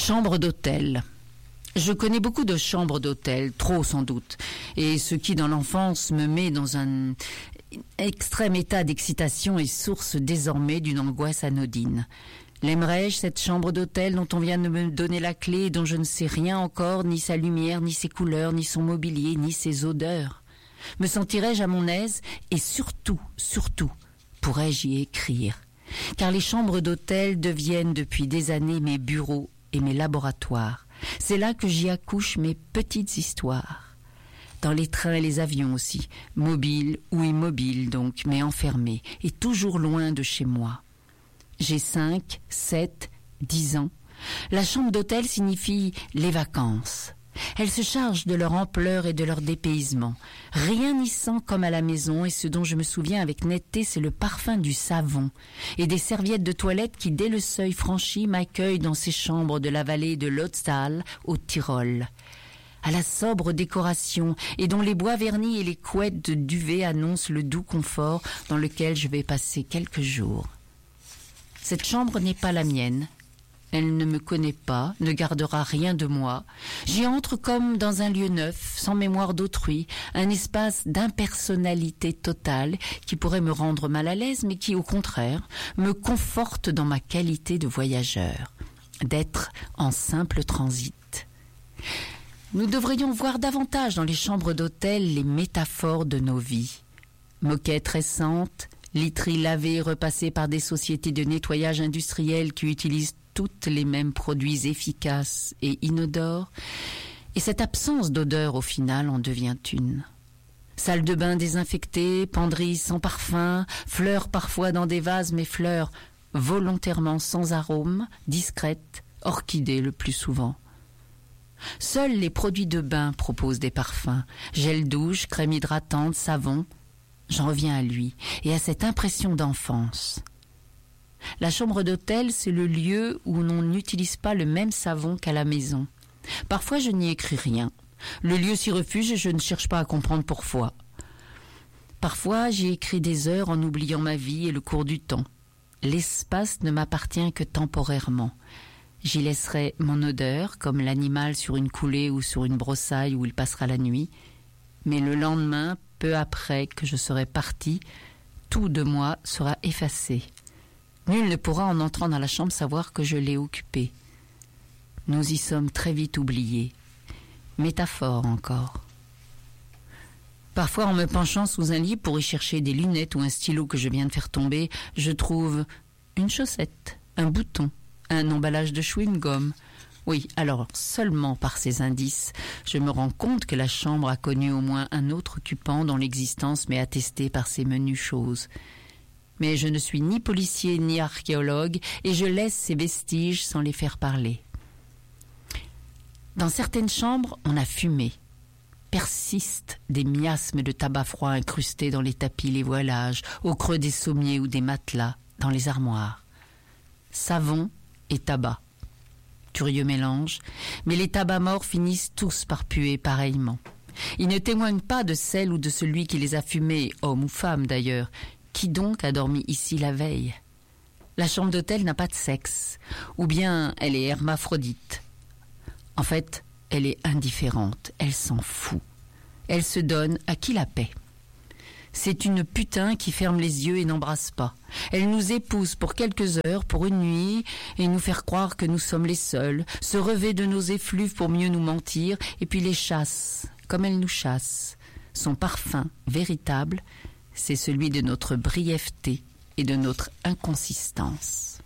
Chambre d'hôtel. Je connais beaucoup de chambres d'hôtel, trop sans doute, et ce qui dans l'enfance me met dans un extrême état d'excitation est source désormais d'une angoisse anodine. L'aimerais-je, cette chambre d'hôtel dont on vient de me donner la clé et dont je ne sais rien encore, ni sa lumière, ni ses couleurs, ni son mobilier, ni ses odeurs? Me sentirais-je à mon aise? Et surtout, pourrais-je y écrire? Car les chambres d'hôtel deviennent depuis des années mes bureaux et mes laboratoires. C'est là que j'y accouche mes petites histoires. Dans les trains et les avions aussi, mobiles ou immobiles donc, mais enfermés, et toujours loin de chez moi. J'ai 5, 7, 10 ans. La chambre d'hôtel signifie les vacances. Elle se charge de leur ampleur et de leur dépaysement. Rien n'y sent comme à la maison, et ce dont je me souviens avec netteté, c'est le parfum du savon et des serviettes de toilette qui, dès le seuil franchi, m'accueillent dans ces chambres de la vallée de Lotztal, au Tyrol. À la sobre décoration, et dont les bois vernis et les couettes de duvet annoncent le doux confort dans lequel je vais passer quelques jours. Cette chambre n'est pas la mienne. Elle ne me connaît pas, ne gardera rien de moi. J'y entre comme dans un lieu neuf, sans mémoire d'autrui, un espace d'impersonnalité totale qui pourrait me rendre mal à l'aise, mais qui, au contraire, me conforte dans ma qualité de voyageur, d'être en simple transit. Nous devrions voir davantage dans les chambres d'hôtel les métaphores de nos vies. Moquettes récentes, literies lavées et repassées par des sociétés de nettoyage industriel qui utilisent toutes les mêmes produits efficaces et inodores, et cette absence d'odeur au final en devient une. Salle de bain désinfectée, penderie sans parfum, fleurs parfois dans des vases, mais fleurs volontairement sans arôme, discrètes, orchidées le plus souvent. Seuls les produits de bain proposent des parfums, gel douche, crème hydratante, savon. J'en reviens à lui et à cette impression d'enfance. La chambre d'hôtel, c'est le lieu où l'on n'utilise pas le même savon qu'à la maison. Parfois, je n'y écris rien. Le lieu s'y refuse et je ne cherche pas à comprendre pourquoi. Parfois, j'y écris des heures en oubliant ma vie et le cours du temps. L'espace ne m'appartient que temporairement. J'y laisserai mon odeur, comme l'animal sur une coulée ou sur une broussaille où il passera la nuit. Mais le lendemain, peu après que je serai parti, tout de moi sera effacé. Nul ne pourra en entrant dans la chambre savoir que je l'ai occupée. Nous y sommes très vite oubliés. Métaphore encore. Parfois, en me penchant sous un lit pour y chercher des lunettes ou un stylo que je viens de faire tomber, je trouve une chaussette, un bouton, un emballage de chewing-gum. Oui, alors seulement par ces indices, je me rends compte que la chambre a connu au moins un autre occupant dont l'existence m'est attestée par ces menues choses. Mais je ne suis ni policier ni archéologue et je laisse ces vestiges sans les faire parler. Dans certaines chambres, on a fumé. Persistent des miasmes de tabac froid incrustés dans les tapis, les voilages, au creux des sommiers ou des matelas, dans les armoires. Savon et tabac. Curieux mélange, mais les tabacs morts finissent tous par puer pareillement. Ils ne témoignent pas de celle ou de celui qui les a fumés, homme ou femme d'ailleurs. Qui donc a dormi ici la veille? La chambre d'hôtel n'a pas de sexe, ou bien elle est hermaphrodite. En fait, elle est indifférente, elle s'en fout. Elle se donne à qui la paie. C'est une putain qui ferme les yeux et n'embrasse pas. Elle nous épouse pour quelques heures, pour une nuit, et nous faire croire que nous sommes les seuls, se revêt de nos effluves pour mieux nous mentir, et puis les chasse, comme elle nous chasse. Son parfum véritable, c'est celui de notre brièveté et de notre inconsistance.